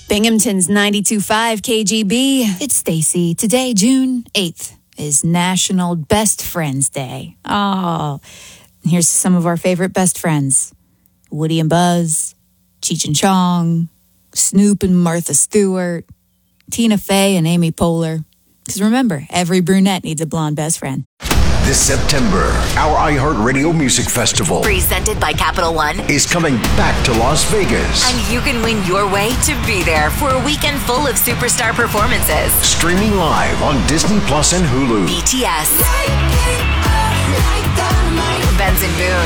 Binghamton's 92.5 KGB. It's Stacy. Today, June 8th, is National Best Friends Day. Oh, here's some of our favorite best friends. Woody and Buzz, Cheech and Chong, Snoop and Martha Stewart, Tina Fey and Amy Poehler. Because remember, every brunette needs a blonde best friend. This September, our iHeartRadio Music Festival, presented by Capital One, is coming back to Las Vegas. And you can win your way to be there for a weekend full of superstar performances. Streaming live on Disney Plus and Hulu. BTS, Benson Boone,